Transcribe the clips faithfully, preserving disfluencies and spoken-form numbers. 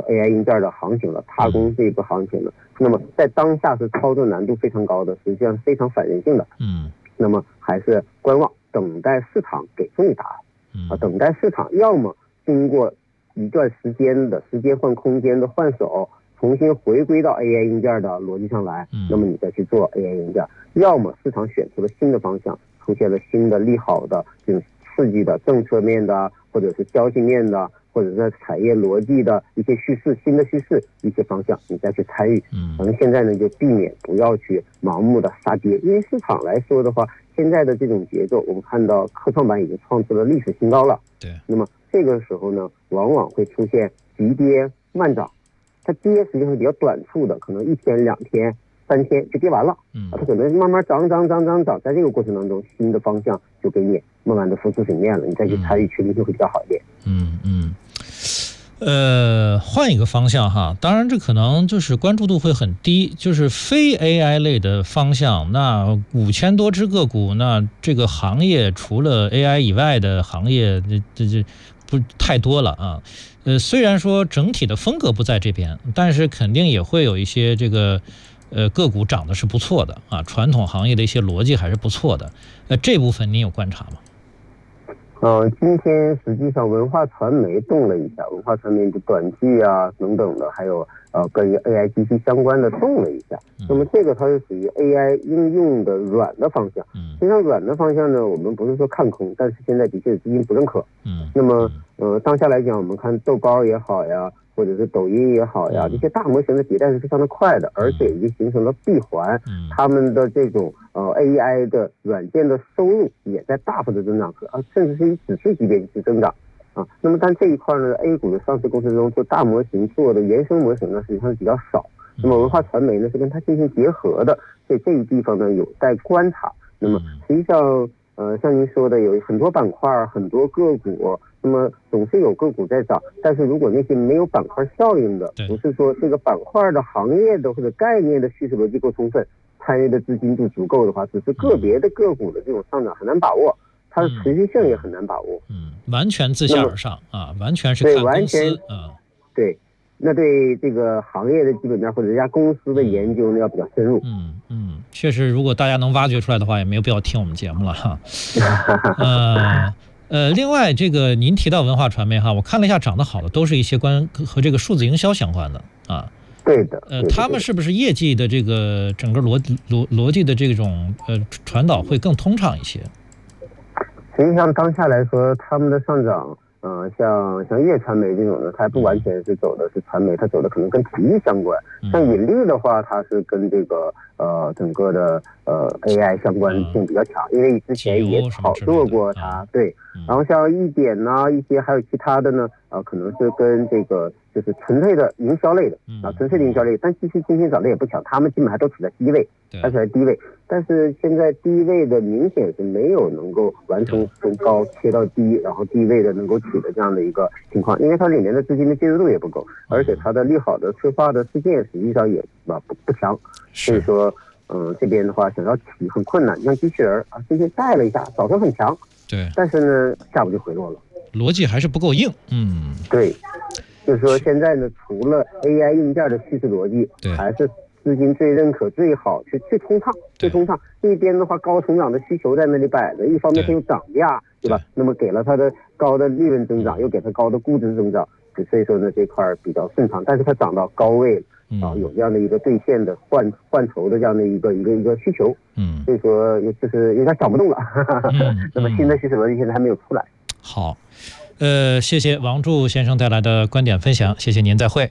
A I 硬件的行情了，踏攻这个行情了。那么在当下是操作难度非常高的，实际上非常反人性的。 嗯， 那么还是观望，等待市场给出你答案啊，等待市场要么经过一段时间的时间换空间的换手，重新回归到 A I 硬件的逻辑上来，那么你再去做 A I 硬件，要么市场选出了新的方向，出现了新的利好的这种刺激的政策面的，或者是消息面的，或者是产业逻辑的一些叙事，新的叙事一些方向，你再去参与。反正现在呢，就避免不要去盲目的杀跌，因为市场来说的话，现在的这种节奏，我们看到科创板已经创出了历史新高了。 对， 那么这个时候呢，往往会出现急跌慢涨，它跌实际上是比较短促的，可能一天、两天、三天就跌完了。嗯，它可能慢慢涨涨涨涨涨，在这个过程当中，新的方向就给你慢慢的浮出水面了，你再去参与，确定性会比较好一点。 嗯嗯。呃，换一个方向哈，当然这可能就是关注度会很低，就是非 A I 类的方向，那五千多只个股，那这个行业除了 A I 以外的行业，这这这不太多了啊。呃，虽然说整体的风格不在这边，但是肯定也会有一些这个呃个股涨的是不错的啊，传统行业的一些逻辑还是不错的。呃，这部分你有观察吗？ 呃，今天实际上文化传媒动了一下，文化传媒的短剧啊等等的，还有呃跟 A I G C 相关的动了一下。那么这个它是属于 A I 应用的软的方向。实际上软的方向呢，我们不是说看空，但是现在的确资金不认可。嗯。那么呃当下来讲，我们看豆包也好呀，或者是抖音也好呀，这些大模型的迭代是非常的快的，而且已经形成了闭环。他们的这种呃 A I 的软件的收入也在大幅的增长，啊，甚至是以指数级别去增长啊。那么但这一块呢 ，A 股的上市公司中做大模型做的原生模型呢，实际上是比较少。那么文化传媒呢是跟它进行结合的，所以这一地方呢有待观察。那么实际上呃像您说的，有很多板块很多个股，那么总是有个股在涨，但是如果那些没有板块效应的，不是说这个板块的行业的或者概念的叙事逻辑够充分，参与的资金度足够的话，只是个别的个股的这种上涨很难把握，它的持续性也很难把握。 嗯，完全自下而上啊，完全是看公司。 对，完全啊， 对。那对这个行业的基本面或者这家公司的研究呢，要比较深入。 嗯嗯，确实，如果大家能挖掘出来的话，也没有必要听我们节目了哈。呃呃，另外这个您提到文化传媒哈，我看了一下，涨得好的都是一些关和这个数字营销相关的啊。 对的。 呃，他们是不是业绩的这个整个逻逻逻辑的这种呃传导会更通畅一些？ 实际上当下来说，他们的上涨。呃，像像粤传媒这种的，它不完全是走的是传媒，它走的可能跟体育相关。像引力的话，它是跟这个呃整个的呃 A I 相关性比较强，因为之前也炒作过它。对，然后像一点呢，一些还有其他的呢，呃，可能是跟这个就是纯粹的营销类的啊，纯粹的营销类，但其实今天涨得也不强，他们基本还都处在低位，还处在低位。但是现在低位的明显是没有能够完成从高切到低，然后低位的能够取得这样的一个情况，因为它里面的资金的介入度也不够，而且它的利好的催化的事件实际上也啊不不强，所以说嗯这边的话想要起很困难，像机器人啊这些带了一下，早晨很强， 对， 但是呢下午就回落了， 逻辑还是不够硬。嗯， 对，就是说现在呢除了 A I 硬件的叙事逻辑， 对， 还是资金最认可、最好、最最通畅、最通畅。这边的话，高成长的需求在那里摆着，一方面它有涨价，对吧？那么给了它的高的利润增长，又给它高的估值增长，所以说呢，这块比较顺畅。但是它涨到高位了，啊，有这样的一个兑现的换换筹的这样的一个一个一个需求，嗯，所以说就是有点想不动了。嗯、那么新的叙事逻辑现在还没有出来。 好，呃，谢谢王柱先生带来的观点分享，谢谢您，再会。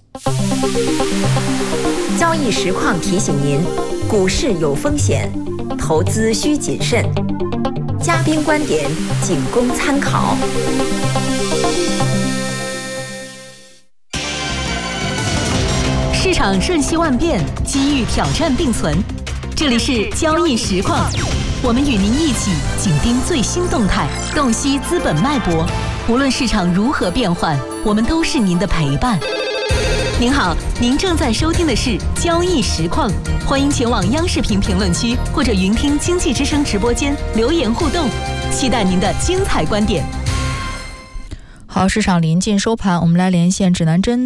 交易实况提醒您，股市有风险，投资需谨慎。嘉宾观点仅供参考。市场瞬息万变，机遇挑战并存。这里是交易实况，我们与您一起紧盯最新动态，洞悉资本脉搏。无论市场如何变换，我们都是您的陪伴。您好，您正在收听的是交易实况，欢迎前往央视频评论区或者云听经济之声直播间留言互动，期待您的精彩观点。 好，市场临近收盘，我们来连线指南针